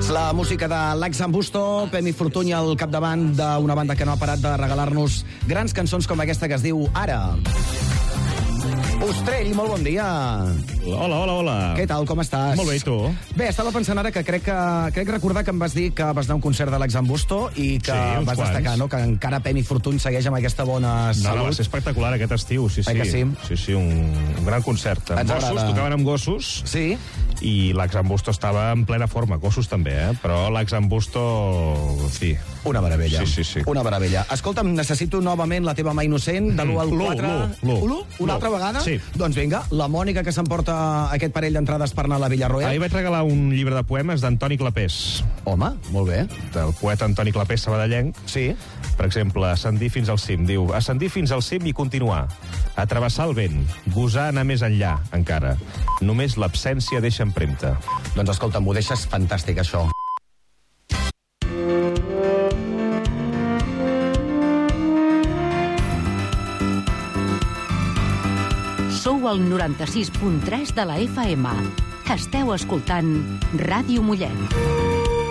La música de l'Exambusto, Pemi Fortuny al capdavant d'una banda que no ha parat de regalar-nos grans cançons com aquesta que es diu Ara. Ostrell, molt bon dia. Hola. Què tal, com estàs? Molt bé, i tu? Bé, estava pensant ara que crec recordar que em vas dir que vas anar a un concert de l'Exambusto i que vas destacar, no?, que encara Pemi Fortuny segueix amb aquesta bona salut. No, va ser espectacular aquest estiu, sí. Que sí? Sí, un gran concert. Amb gossos, tocaven amb gossos. Sí? I l'Exambusto estava en plena forma, gossos també, però l'Exambusto, en fi... Una meravella. Sí. Una meravella. Escolta'm, necessito novament la teva mà innocent, de l'1 al 4... L'1. Una altra vegada? Sí. Doncs vinga, la Mònica, que s'emporta aquest parell d'entrades per anar a la Villarroel. Ahir vaig regalar un llibre de poemes d'Antoni Clapés. Home, molt bé. Del poeta Antoni Clapés sabadellenc. Sí. Per exemple, ascendir fins al cim. Diu, ascendir fins al cim i continuar. Atrevessar el vent. Gosar anar més enllà, encara. Només l'absència deixa empremta. Doncs escolta'm, ho deixes fantàstic, això. Sou al 96.3 de la FM. Esteu escoltant Ràdio Mollet.